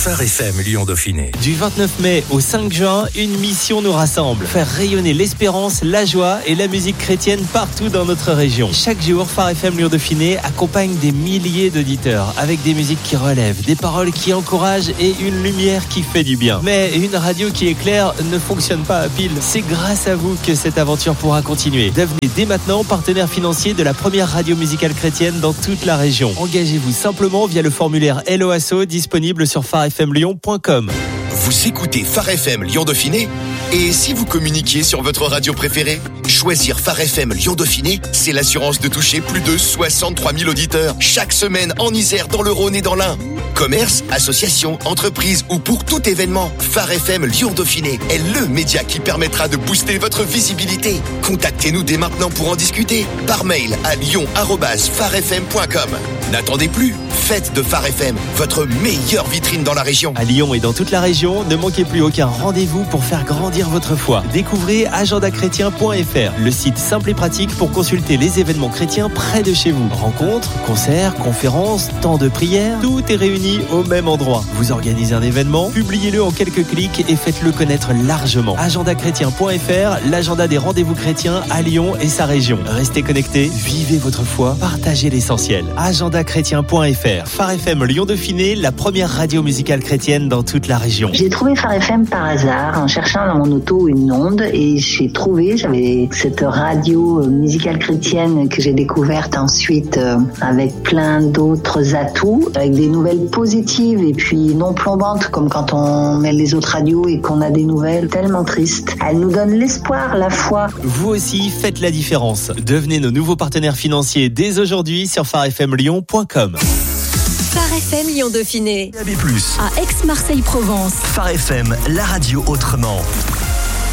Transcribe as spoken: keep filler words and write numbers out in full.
Phare F M Lyon Dauphiné. Du vingt-neuf mai au cinq juin, une mission nous rassemble. Faire rayonner l'espérance, la joie et la musique chrétienne partout dans notre région. Chaque jour, Phare F M Lyon Dauphiné accompagne des milliers d'auditeurs avec des musiques qui relèvent, des paroles qui encouragent et une lumière qui fait du bien. Mais une radio qui éclaire ne fonctionne pas à pile. C'est grâce à vous que cette aventure pourra continuer. Devenez dès maintenant partenaire financier de la première radio musicale chrétienne dans toute la région. Engagez-vous simplement via le formulaire Hello Asso disponible sur phare f m lyon point com. Vous écoutez Phare F M Lyon Dauphiné? Et si vous communiquiez sur votre radio préférée? Choisir Phare F M Lyon Dauphiné, c'est l'assurance de toucher plus de soixante-trois mille auditeurs chaque semaine en Isère, dans le Rhône et dans l'Ain. Commerce, association, entreprise ou pour tout événement, Phare F M Lyon Dauphiné est le média qui permettra de booster votre visibilité. Contactez-nous dès maintenant pour en discuter par mail à lyon arobase phare f m point com. N'attendez plus, faites de Phare F M votre meilleure vitrine dans la région. À Lyon et dans toute la région, ne manquez plus aucun rendez-vous pour faire grandir votre foi. Découvrez agenda chrétien point f r, le site simple et pratique pour consulter les événements chrétiens près de chez vous. Rencontres, concerts, conférences, temps de prière, tout est réuni au même endroit. Vous organisez un événement, publiez-le en quelques clics et faites-le connaître largement. agenda chrétien point f r, l'agenda des rendez-vous chrétiens à Lyon et sa région. Restez connectés, vivez votre foi, partagez l'essentiel. agenda chrétien point f r, Phare F M Lyon Dauphiné, la première radio musicale chrétienne dans toute la région. J'ai trouvé Phare F M par hasard en cherchant dans mon auto une onde et j'ai trouvé, j'avais cette radio musicale chrétienne que j'ai découverte ensuite euh, avec plein d'autres atouts, avec des nouvelles positives et puis non plombantes, comme quand on met les autres radios et qu'on a des nouvelles tellement tristes. Elle nous donne l'espoir, la foi. Vous aussi, faites la différence. Devenez nos nouveaux partenaires financiers dès aujourd'hui sur phare f m lyon point com. Phare F M Lyon Dauphiné. D A B plus. À Aix-Marseille-Provence. Phare F M, la radio autrement.